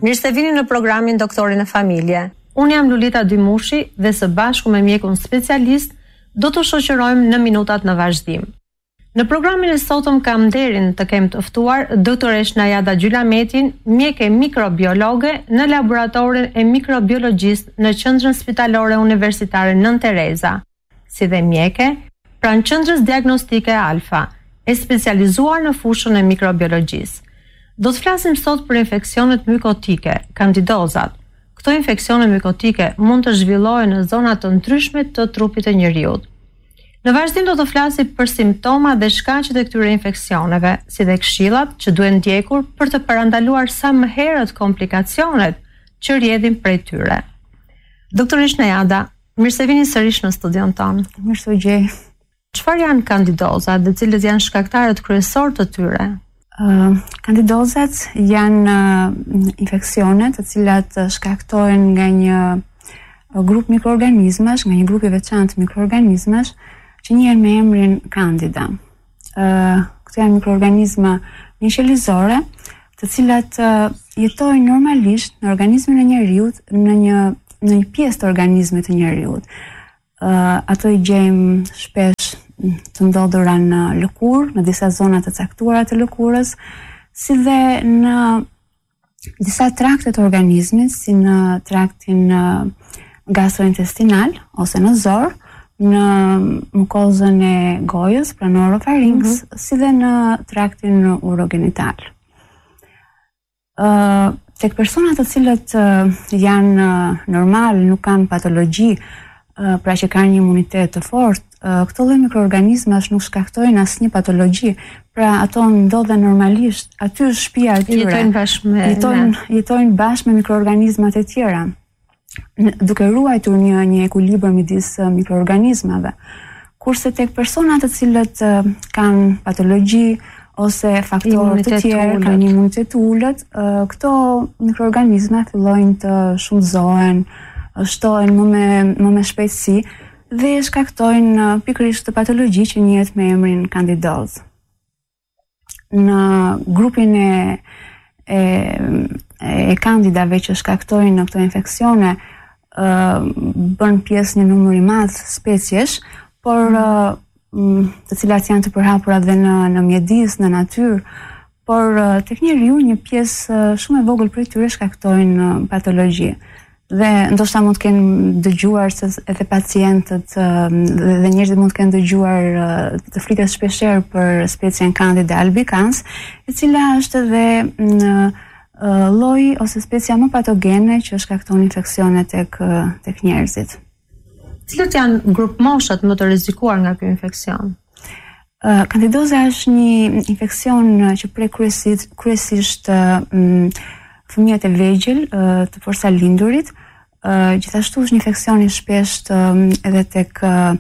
Mirë se vini në programin Doktorin e Familje. Unë jam Lulita Dymushi dhe së bashku me mjekun specialist do të shoqërojmë në minutat në vazhdim. Në programin e sotëm kam nderin të kem të ftuar doktoresh Najada Gjylametin, mjeke mikrobiologe në laboratorin e mikrobiologjisë në Qendrën Spitalore Universitare Nën Tereza, si dhe mjeke pranë Qendrës Diagnostike Alfa, e specializuar në fushën e mikrobiologjisë. Do të flasim sot për infeksionet mykotike, kandidozat. Këto infeksione mykotike mund të zhvillohen në zona të ndryshme të trupit të njeriut. Në vazhdim do të flasim për simptoma dhe shkaqet e këtyre infeksioneve, si dhe këshillat që duhen ndjekur për të parandaluar sa më herët komplikacionet që rrjedhin prej tyre. Doktorish Najada, mirë se vini sërish në studion tonë. Mirë se u gjej. Çfarë janë kandidozat dhe cilët janë shkaktarët kryesorë të tyre? Kandidozat janë infeksionet të cilat shkaktohen nga një grup mikroorganizmash, nga një grup i veçantë mikroorganizmash që njihen me emrin Candida. Këto janë mikroorganizma njëqelizore, të cilat jetojnë normalisht në organizmin e njeriut, në një pjesë të organizmit të njeriut. Ato i gjejmë shpesh të ndodhura në lëkurë, në disa zona të caktuara të lëkurës, si dhe në disa trakte të organizmit, si në traktin gastrointestinal ose në zor, në mukozën e gojës, pranë orofarinks, si dhe në traktin urogenital. Tek personat të cilët janë normal, nuk kanë patologji, pra që kanë një imunitet të fortë, këto lloj mikroorganizmash nuk shkaktojnë asnjë patologji, pra ato ndodhen normalisht aty në shtëpia e tyre. Jetojnë bashkë me mikroorganizmat e tjera, duke ruajtur një ekuilibër midis mikroorganizmave. Kurse tek personat të cilët kanë patologji ose faktorë të tjerë, kanë një imunitet të ulët, këto mikroorganizma fillojnë të shumëzohen, shtohen më me shpejtësi dhe shkaktojnë pikërisht të patologji që njihet me emrin kandidozë. Në grupin e kandidave që shkaktojnë këto infeksione, bën pjesë një numër i madh speciesh, por të cilat janë të përhapura dhe në mjedis, në natyrë, por tek njeriu një pjesë shumë e vogël prej tyre shkaktojnë patologji. Dhe ndoshta mund të kenë dëgjuar se edhe pacientët dhe njerëzit mund të kenë dëgjuar të flitet shpeshherë për specien Candida albicans, e cila është edhe lloji ose specia më patogene që shkakton infeksione tek njerëzit. Cilët janë grup moshat më të rrezikuar nga ky infeksion? Kandidoza është një infeksion që prek kryesisht fëmijët e vegjël të porsalindurit, gjithashtu është një infeksion i shpesht edhe tek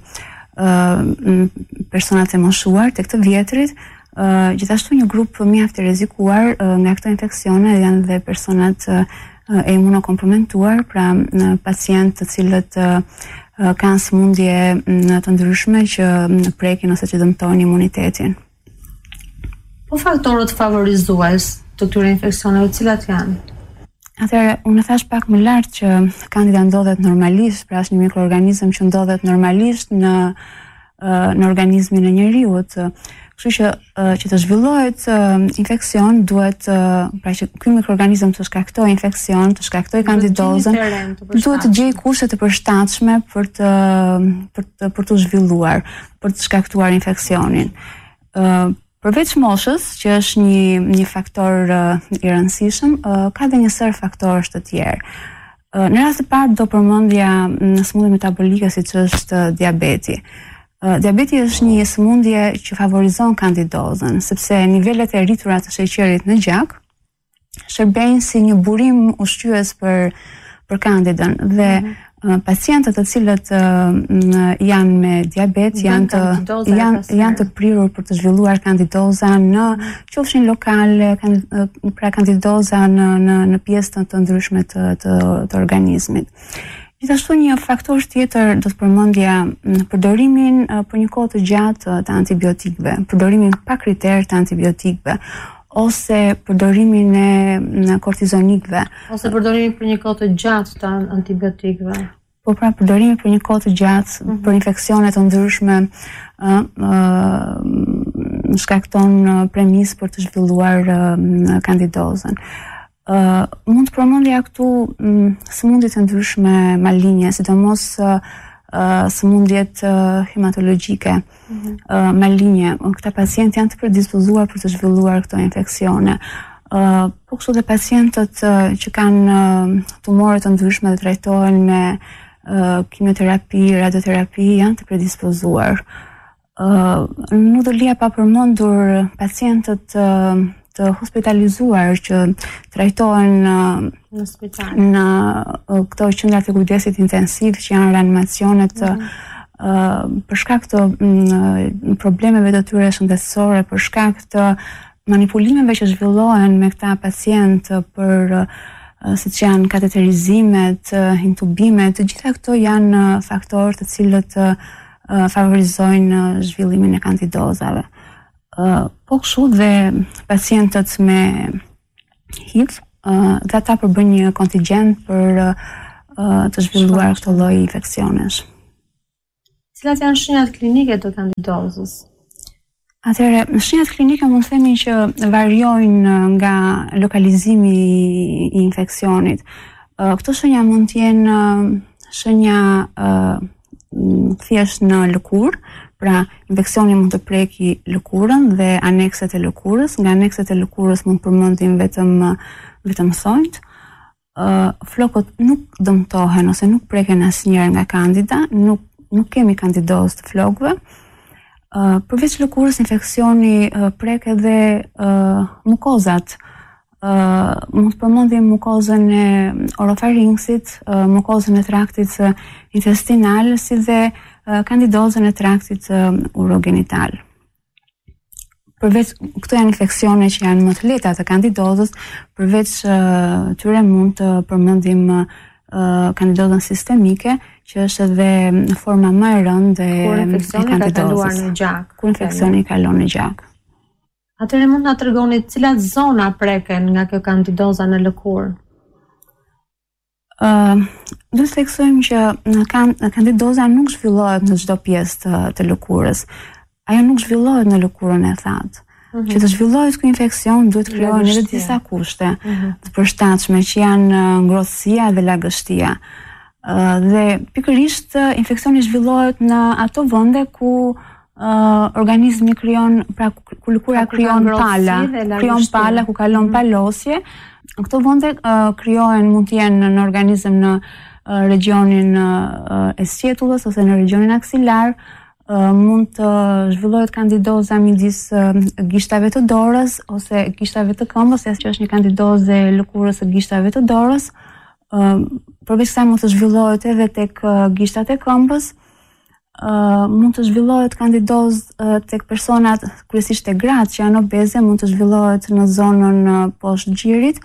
personat e moshuar, tek të vjetrit, gjithashtu një grup mjaft i rrezikuar nga këto infeksione janë dhe personat e imunokompromentuar, pra pacientë të cilët kanë sëmundje të ndryshme që prekin ose që dëmtojnë imunitetin. Po faktorët favorizues të këtyre infeksioneve cilat janë? Atëherë, unë thash pak më lart që Candida ndodhet normalisht, pra është një mikroorganizëm që ndodhet normalisht në organizmin e njeriut. Kështu që të zhvillohet infeksion duhet, pra që ky mikroorganizëm të shkaktojë infeksion, të shkaktojë kandidozën, duhet të gjejë kushte të përshtatshme për të zhvilluar, për të shkaktuar infeksionin. Përveç moshës, që është një faktor i rëndësishëm, ka dhe një sër faktorësh të tjerë. Në rast të parë do përmendja sëmundje metabolike siç është diabeti. Diabeti është një sëmundje që favorizon kandidozën, sepse nivelet e rritura të sheqerit në gjak shërbejnë si një burim ushqyes për kandidën dhe pacientët të cilët janë me diabet janë të prirur për të zhvilluar kandidoza në qofshin lokale, pra kandidoza në pjesë të ndryshme të organizmit. Gjithashtu një faktor tjetër do të përmendja përdorimin për një kohë të gjatë të antibiotikëve, përdorimin pa kriter të antibiotikëve, ose përdorimin e kortizonikëve. Ose përdorimi për një kohë të gjatë të antibiotikëve. Po pra përdorimi për një kohë të gjatë për infeksione të ndryshme shkakton premisë për të zhvilluar kandidozën. Mund të përmendja këtu sëmundje të ndryshme malinje, sidomos sëmundjet hematologjike malinje. Këta pacientë janë të predispozuar për të zhvilluar këto infeksione. Po kështu dhe pacientët që kanë tumore të ndryshme dhe trajtohen me kimioterapi, radioterapi janë të predispozuar. Nuk do lija pa përmendur pacientët të hospitalizuar që trajtohen në spital. Në këto qendra të kujdesit intensiv që janë reanimacionet për shkak të problemeve të tyre shëndetësore, për shkak të manipulimeve që zhvillohen me këta pacientë për siç janë kateterizimet, intubimet, të gjitha këto janë faktorë të cilët favorizojnë zhvillimin e kandidozave. Po kështu dhe pacientët me HIV, dhe ata përbën një kontingjent për të zhvilluar këto lloj infeksionesh. Cilat janë shenjat klinike të kandidozës? Atëherë, shenjat klinike mund të themi që variojnë nga lokalizimi i infeksionit. Këto shenja mund të jenë shenja thjesht në lëkurë, pra infeksioni mund të preki lëkurën dhe anekset e lëkurës. Nga anekset e lëkurës mund përmendim vetëm thonjt. Flokët nuk dëmtohen ose nuk preken asnjëherë nga kandida, nuk kemi kandidozë të flokëve. Përveç lëkurës, infeksioni prek edhe mukozat. Mund të përmendim mukozën e orofaringsit, mukozën e traktit intestinal, si dhe kandidozën e traktit urogenital. Përveç këto janë infeksione që janë më të lehta të kandidozës, përveç tyre mund të përmendim kandidozën sistemike, që është edhe forma më e rëndë e kandidozës. Kur infeksioni kalon në gjak. Atëherë mund na tregoni cilat zona preken nga kjo kandidoza në lëkurë? Do të theksojmë që kandidoza nuk zhvillohet në çdo pjesë të lëkurës. Ajo nuk zhvillohet në lëkurën e thatë. Që të zhvillohet ky infeksion duhet krijohen edhe disa kushte të përshtatshme që janë ngrohtësia dhe lagështia. Dhe pikërisht infeksioni zhvillohet në ato vende ku organizmi krijon, pra ku lëkura krijon pala, ku kalon palosje. Këto vende krijohen, mund të jenë në organizëm në regionin e sqetullës ose në regionin aksilar. Mund të zhvillohet kandidoza midis gishtave të dorës ose gishtave të këmbës, që është një kandidozë e lëkurës së gishtave të dorës. Përveç kësaj mund të zhvillohet edhe tek gishtat e këmbës. Mund të zhvillohet kandidozë tek personat kryesisht e gratë që janë obeze, mund të zhvillohet në zonën poshtë gjirit,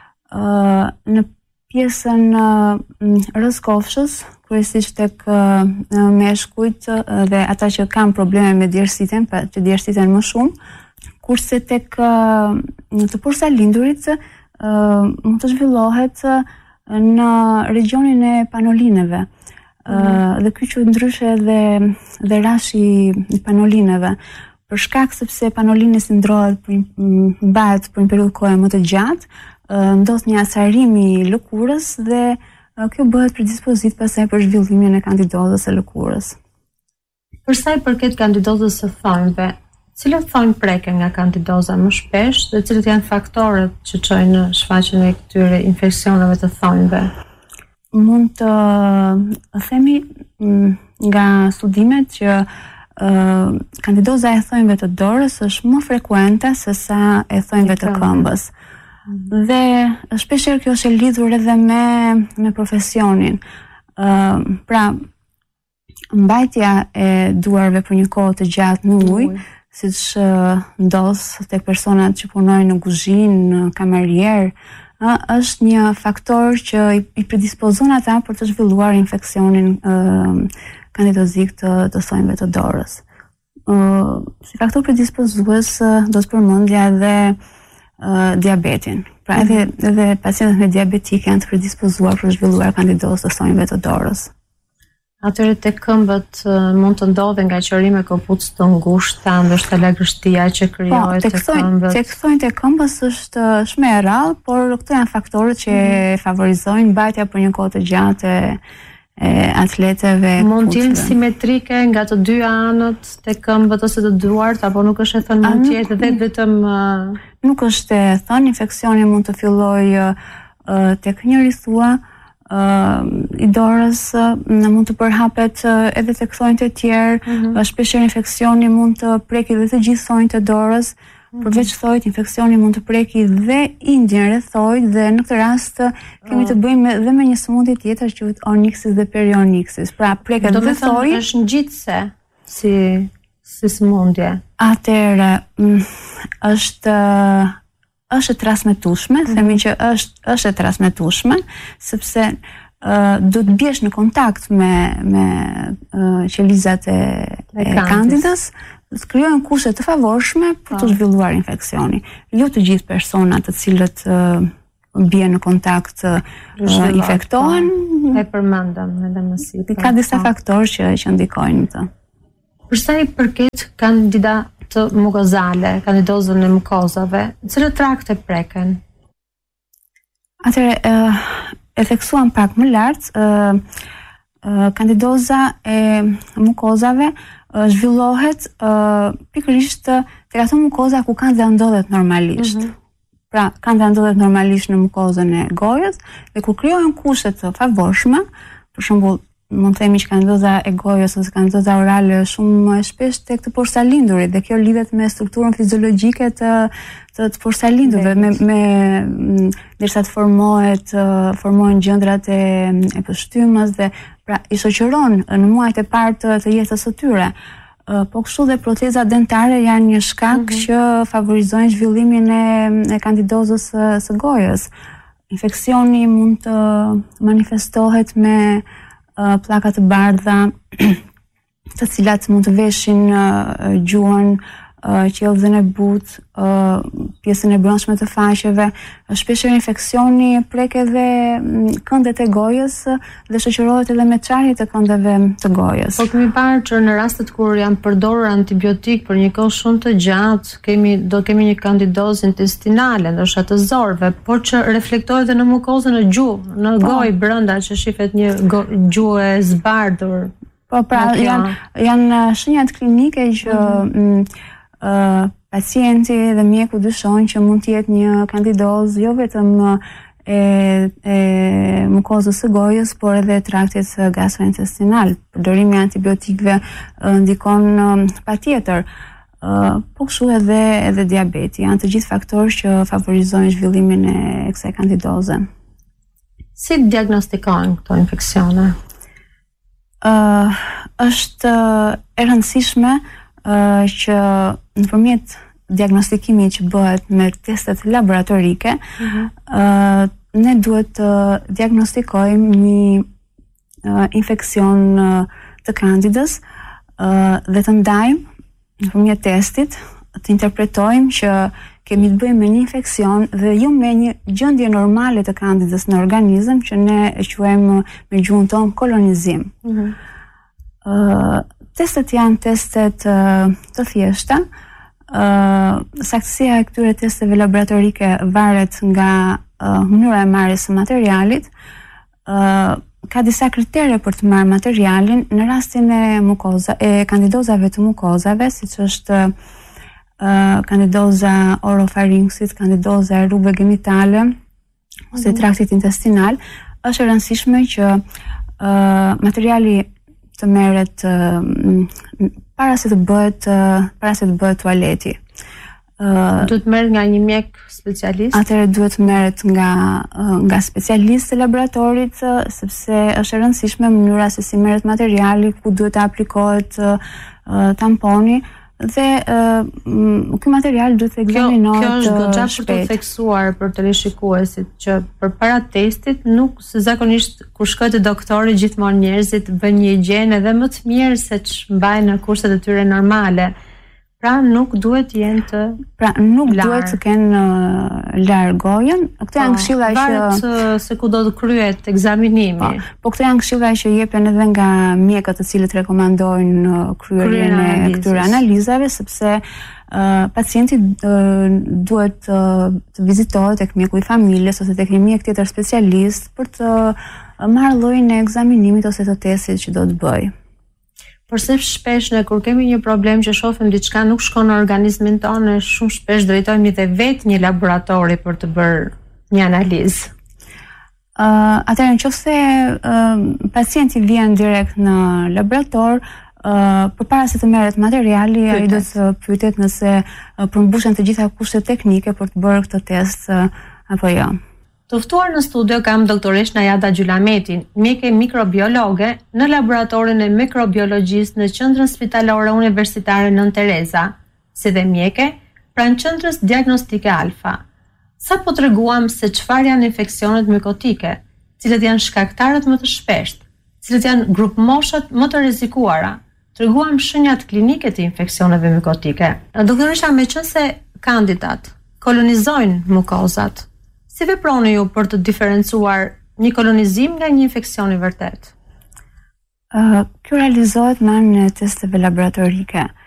në pjesën rreth kofshës, kryesisht tek meshkujt dhe ata që kanë probleme me djersiten, që djersiten më shumë, kurse tek të porsalindurit mund të zhvillohet në regionin e panolineve. Dhe ky që ndryshe dhe rashi i panolineve, për shkak sepse panolini si ndrohet mbahet për një periudhë kohe më të gjatë, ndodh një acarim i lëkurës dhe kjo bëhet predispozit pastaj për zhvillimin e kandidozës së lëkurës. Për sa i përket kandidozës së thonjve, cilët thonj preken nga kandidoza më shpesh dhe cilët janë faktorët që çojnë në shfaqjen e këtyre infeksioneve të thonjve? Mund të themi nga studimet që kandidoza e thonjve të dorës është më frekuente se sa e thonjve të këmbës. Dhe shpeshherë kjo është e lidhur edhe me profesionin. Pra, mbajtja e duarve për një kohë të gjatë në ujë, siç ndodh tek personat që punojnë në kuzhinë, në kamarier, është një faktor që i predispozon ata për të zhvilluar infeksionin kandidozik të thonjve të dorës. Si faktor predispozues do të përmendja edhe diabetin. Pra edhe pacientët me diabetik janë të predispozuar për zhvilluar kandidozë të thonjve të dorës. Atyre të këmbët mund të ndodhe nga qërime këpucë të ngushta, ndoshta lagështia që krijohet të këmbët. Tek thonjtë e këmbës është shumë e rrallë, por këto janë faktorët që favorizojnë mbajtja për një kohë të gjatë e atleteve. Mund të jenë simetrike nga të dy anët të këmbët ose të duart, apo nuk është e thënë mund të jetë dhe vetëm nuk është e thënë, infeksioni mund të fillojë tek njëri thua i dorës, mund të përhapet edhe tek thonjtë e tjerë, shpeshherë infeksioni mund të preki dhe të gjithë thonjtë e dorës, përveç thojt, infeksioni mund të preki dhe indjen rreth thojt, dhe në këtë rast kemi të bëjmë dhe me një sëmundje tjetër që quhet onyxis dhe perionyxis. Pra preket dhe thoj. Është ngjitse si sëmundje. Atëherë është e transmetueshme, themi që është e transmetueshme, sepse do të biesh në kontakt me qelizat e kandidës, të krijojnë kushte të favorshme për të zhvilluar infeksioni. Jo të gjithë personat të cilët bien në kontakt infektohen. E përmendëm edhe më sipër. Ka disa faktorë që ndikojnë në të. Për sa i përket kandidat të mukozale, kandidozën e mukozave, cilët trakte preken? Atëre, e theksuam pak më lartë, kandidoza e mukozave zhvillohet pikërisht tek ato mukoza ku kandida ndodhet normalisht. Pra, kandida ndodhet normalisht në mukozën e gojës dhe ku krijohen kushte të favorshme, për shembull, mund të themi që kandidoza e gojës ose kandidoza orale shumë e shpesh tek të porsalindurit, dhe kjo lidhet me strukturën fiziologjike të porsalindurve, derisa të formohen gjëndrat e pështymës, dhe pra i shoqëron në muajt e parë të jetës së tyre. Po kështu dhe proteza dentare janë një shkak që favorizojnë zhvillimin e kandidozës së gojës. Infeksioni mund të manifestohet me pllaka të bardha, të cilat mund të veshin gjuhën, qelzën e butë, pjesën e brendshme të faqeve. Shpeshherë infeksioni prek edhe këndet e gojës dhe shoqërohet edhe me çarje të këndeve të gojës. Po kemi parë që në rastet kur janë përdorur antibiotik për një kohë shumë të gjatë, do kemi një kandidozë intestinale, ndoshta të zorëve, por që reflektohet edhe në mukozën e gjuhë, në gojë brenda që shihet një gjuhë e zbardhur. Po pra, janë shenjat klinike që pacienti dhe mjeku dyshojnë që mund të jetë një kandidozë jo vetëm e mukozës së gojës, por edhe traktit gastrointestinal. Përdorimi i antibiotikëve ndikon patjetër. Po kështu edhe diabeti, janë të gjithë faktorë që favorizojnë zhvillimin e kësaj kandidoze. Si diagnostikojnë këto infeksione? Është e rëndësishme që nëpërmjet diagnostikimit që bëhet me testet laboratorike, ne duhet të diagnostikojmë një infeksion të kandidës dhe të ndajmë nëpërmjet testit, të interpretojmë që kemi të bëjmë me një infeksion dhe jo me një gjendje normale të kandidës në organizëm, që ne e quajmë me gjuhën tonë kolonizim. Testet janë testet të thjeshta. Saktësia e këtyre testeve laboratorike varet nga mënyra e marrjes së materialit. Ka disa kritere për të marrë materialin. Në rastin e kandidozave të mukozave, siç është kandidoza orofaringsit, kandidoza e rrugëve genitale ose traktit intestinal, është e rëndësishme që materiali të merret para se të bëhet tualeti. Duhet merret nga një mjek specialist? Atëherë duhet merret nga specialistë e laboratorit, sepse është e rëndësishme mënyra se si merret materiali, ku duhet të aplikohet tamponi, dhe ky material duhet të ekzaminohet shpejt. Kjo është goxha për të theksuar për të rishikuesit që përpara testit, nuk se zakonisht kur shkojnë te doktori gjithmonë njerëzit bëjnë një higjenë edhe më të mirë se ç'mbajnë në kushtet e tyre normale. Pra nuk duhet jenë të duhet të kenë larg gojën. Këto janë këshilla që varet se ku do të kryhet ekzaminimi. Po këto janë këshilla që jepen edhe nga mjekët të cilët rekomandojnë kryerjen e këtyre analizave, sepse pacienti duhet të vizitohet tek mjeku i familjes ose tek një mjek tjetër specialist për të marrë llojin e ekzaminimit ose të testit që do të bëjë. Përse shpesh ne kur kemi një problem që shohim diçka nuk shkon në organizmin tonë, shumë shpesh drejtohemi te vetë një laboratori për të bërë një analizë. Atëherë nëse pacienti vjen direkt në laborator, përpara se të merret materiali, ai do të pyetet nëse përmbushen të gjitha kushtet teknike për të bërë këtë test apo jo. Të ftuar në studio kam doktoresh Najada Gjulametin, mjeke mikrobiologe në laboratorin e mikrobiologjisë në Qendrën Spitalore Universitare Nën Tereza, si dhe mjeke pranë Qendrës Diagnostike Alfa. Sa po treguam se çfarë janë infeksionet mikotike, cilët janë shkaktarët më të shpeshtë, cilët janë grup moshat më të rrezikuara. Treguam shenjat klinike të infeksioneve mikotike. Doktoresha, meqense kandidat kolonizojnë mukozat, si veproni ju për të diferencuar një kolonizim nga një infeksion i vërtet? Kjo realizohet me anë e testeve laboratorike.